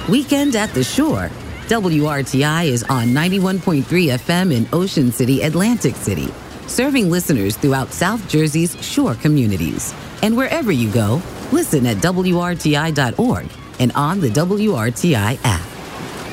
Weekend at the Shore. WRTI is on 91.3 FM in Ocean City, Atlantic City, serving listeners throughout South Jersey's shore communities. And wherever you go, listen at WRTI.org and on the WRTI app.